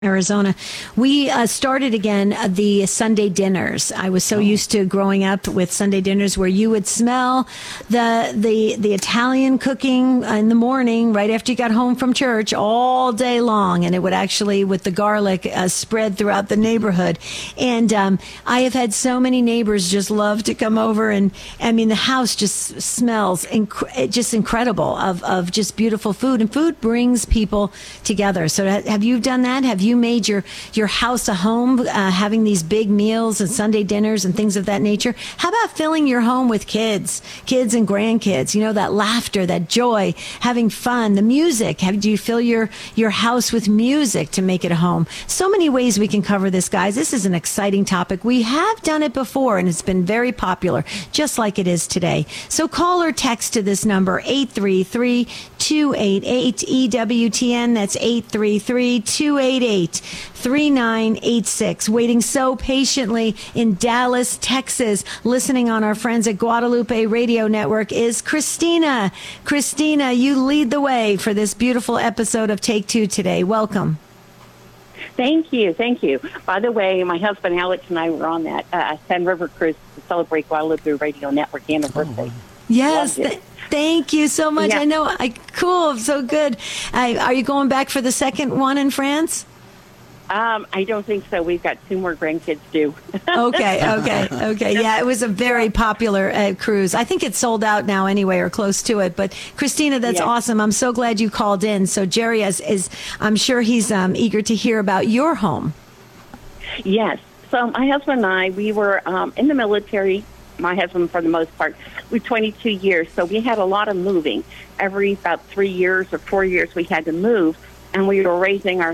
Arizona. We started again the Sunday dinners. I was so used to growing up with Sunday dinners where you would smell the Italian cooking in the morning right after you got home from church all day long, and it would actually, with the garlic, spread throughout the neighborhood. And I have had so many neighbors just love to come over, and I mean the house just smells just incredible of just beautiful food, and food brings people together. So have you done that? Have you made your house a home, having these big meals and Sunday dinners and things of that nature? How about filling your home with kids and grandkids? You know, that laughter, that joy, having fun, the music. Do you fill your house with music to make it a home? So many ways we can cover this, guys. This is an exciting topic. We have done it before, and it's been very popular, just like it is today. So call or text to this number, 833-288-EWTN. That's 833-288-3986. Waiting so patiently in Dallas, Texas, listening on our friends at Guadalupe Radio Network is Christina. Christina, you lead the way for this beautiful episode of Take Two today. Welcome. Thank you. By the way, my husband Alex and I were on that San River cruise to celebrate Guadalupe Radio Network anniversary. Yes, thank you so much. Yeah. I know. Cool, so good. Are you going back for the second one in France? I don't think so. We've got 2 more grandkids due. Okay. Yeah, it was a very popular cruise. I think it's sold out now anyway, or close to it. But Christina, that's awesome. I'm so glad you called in. So Jerry is I'm sure he's eager to hear about your home. Yes. So my husband and I, we were in the military. My husband, for the most part, we 22 years. So we had a lot of moving. Every about 3 years or 4 years, we had to move, and we were raising our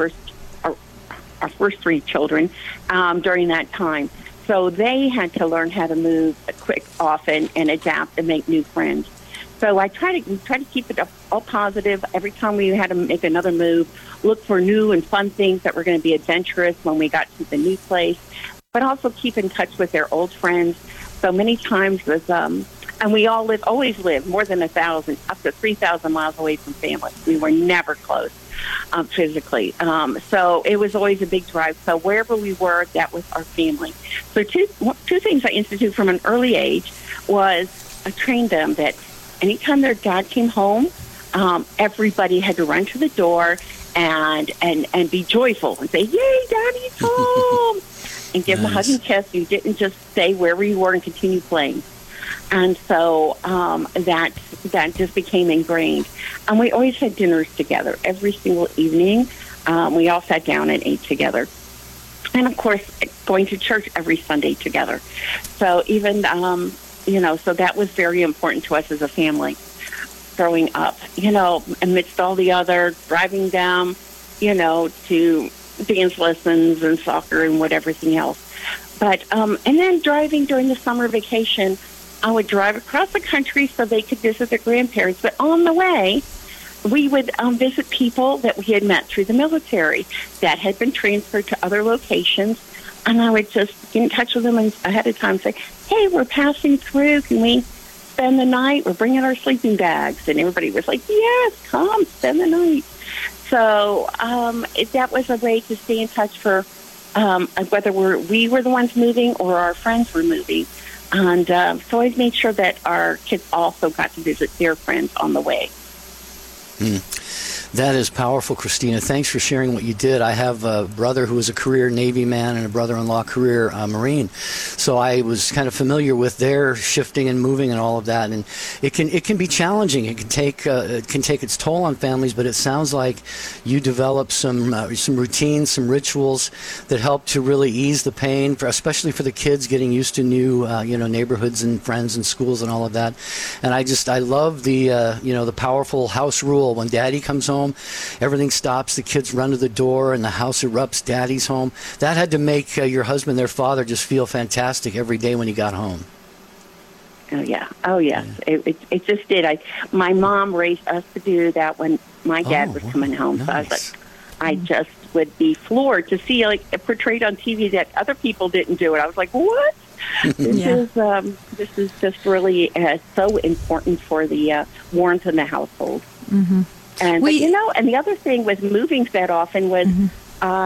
first 3 children during that time. So they had to learn how to move often, and adapt and make new friends. So we try to keep it all positive. Every time we had to make another move, look for new and fun things that were going to be adventurous when we got to the new place, but also keep in touch with their old friends. So many times with and we always lived more than 1,000, up to 3,000 miles away from family. We were never close physically. So it was always a big drive. So wherever we were, that was our family. So two things I instituted from an early age was I trained them that anytime their dad came home, everybody had to run to the door and be joyful and say, "Yay, Daddy's home!" and give them a hug and kiss. You didn't just stay wherever you were and continue playing. And so that just became ingrained. And we always had dinners together every single evening. We all sat down and ate together. And, of course, going to church every Sunday together. So even, so that was very important to us as a family growing up, amidst all the other driving down, to dance lessons and soccer and everything else. But, and then driving during the summer vacation, I would drive across the country so they could visit their grandparents. But on the way, we would visit people that we had met through the military that had been transferred to other locations. And I would just get in touch with them ahead of time and say, "Hey, we're passing through. Can we spend the night? We're bringing our sleeping bags." And everybody was like, "Yes, come, spend the night." So that was a way to stay in touch for whether we were the ones moving or our friends were moving. And so I made sure that our kids also got to visit their friends on the way. That is powerful, Christina. Thanks for sharing what you did. I have a brother who was a career Navy man and a brother-in-law career Marine. So I was kind of familiar with their shifting and moving and all of that. And it can be challenging. It can take its toll on families. But it sounds like you developed some routines, some rituals that help to really ease the pain, especially for the kids getting used to new neighborhoods and friends and schools and all of that. And I love the powerful house rule. When Daddy comes home, everything stops, the kids run to the door, and the house erupts. Daddy's home. That had to make your husband, their father, just feel fantastic every day when he got home. Oh, yeah. Oh, yes. Yeah. It just did. My mom raised us to do that when my dad was coming home. Nice. So I was like, I just would be floored to see it portrayed on TV that other people didn't do it. I was like, what? This is just really so important for the warmth in the household. Mm-hmm. And and the other thing with moving that often was